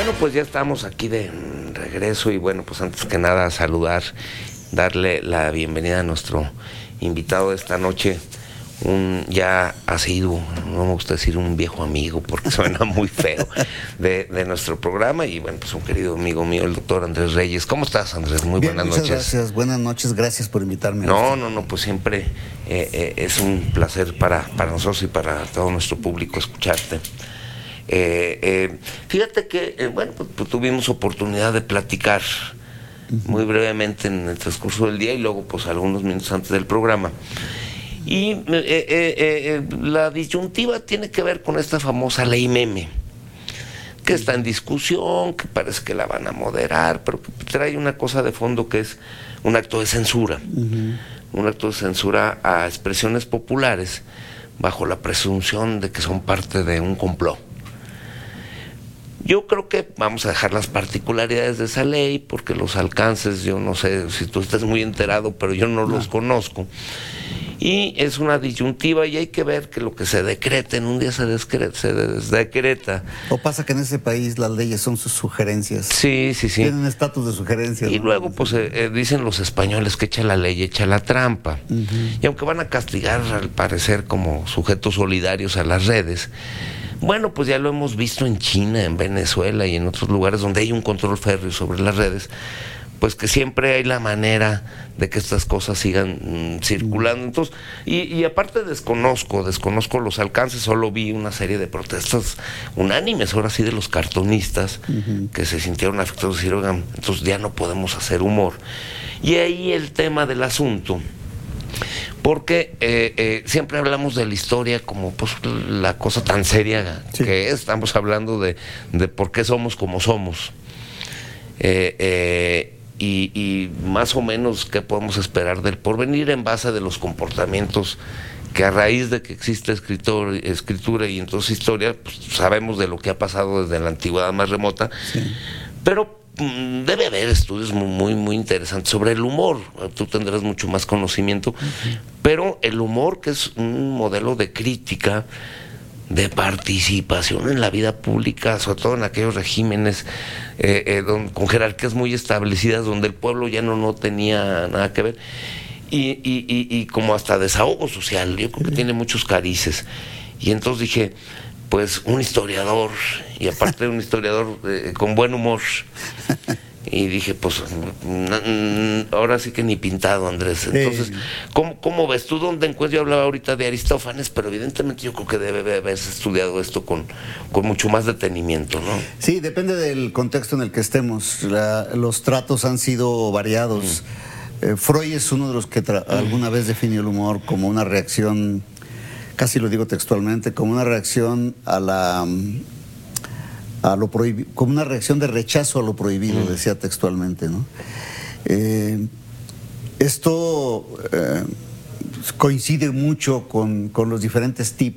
Bueno, pues ya estamos aquí de regreso y bueno, pues antes que nada saludar, darle la bienvenida a nuestro invitado de esta noche, ya ha sido, no me gusta decir un viejo amigo porque suena muy feo, de nuestro programa y bueno, pues un querido amigo mío, el doctor Andrés Reyes. ¿Cómo estás, Andrés? Muy bien, buenas muchas noches. Gracias, buenas noches, gracias por invitarme. No, pues siempre es un placer para nosotros y para todo nuestro público escucharte. Fíjate que, bueno, pues tuvimos oportunidad de platicar muy brevemente en el transcurso del día y luego pues algunos minutos antes del programa. Y la disyuntiva tiene que ver con esta famosa ley meme, que está en discusión, que parece que la van a moderar, pero que trae una cosa de fondo que es un acto de censura. Un acto de censura a expresiones populares bajo la presunción de que son parte de un complot. Yo creo que vamos a dejar las particularidades de esa ley, porque los alcances, yo no sé si tú estás muy enterado, pero yo no los conozco. Y es una disyuntiva y hay que ver que lo que se decreta en un día se desdecreta. O pasa que en ese país las leyes son sus sugerencias. Sí. Tienen estatus de sugerencias. Y ¿no? luego pues dicen los españoles que echa la ley, echa la trampa. Y aunque van a castigar al parecer como sujetos solidarios a las redes, bueno, pues ya lo hemos visto en China, en Venezuela y en otros lugares donde hay un control férreo sobre las redes, pues que siempre hay la manera de que estas cosas sigan circulando. Entonces, y aparte desconozco los alcances, solo vi una serie de protestas unánimes, ahora sí, de los cartonistas, que se sintieron afectados y dijeron, oigan, entonces ya no podemos hacer humor. Y ahí el tema del asunto, porque siempre hablamos de la historia como pues la cosa tan seria que es. Estamos hablando de por qué somos como somos. Y más o menos qué podemos esperar del porvenir en base de los comportamientos que a raíz de que existe escritura y entonces historia, pues sabemos de lo que ha pasado desde la antigüedad más remota. Pero debe haber estudios muy interesantes sobre el humor. Tú tendrás mucho más conocimiento, pero el humor, que es un modelo de crítica, de participación en la vida pública, sobre todo en aquellos regímenes con jerarquías muy establecidas, donde el pueblo ya no tenía nada que ver, y como hasta desahogo social. Yo creo que tiene muchos carices. Y entonces dije, pues un historiador, y aparte un historiador con buen humor. Y dije, pues, ahora sí que ni pintado, Andrés. Entonces, ¿cómo ves tú? ¿Dónde encuentras? Yo hablaba ahorita de Aristófanes, pero evidentemente yo creo que debe haberse estudiado esto con mucho más detenimiento, ¿no? Sí, depende del contexto en el que estemos. Los tratos han sido variados. Freud es uno de los que alguna vez definió el humor como una reacción, casi lo digo textualmente, como una reacción a lo prohibido, como una reacción de rechazo a lo prohibido, decía textualmente, ¿no? Esto coincide mucho con los diferentes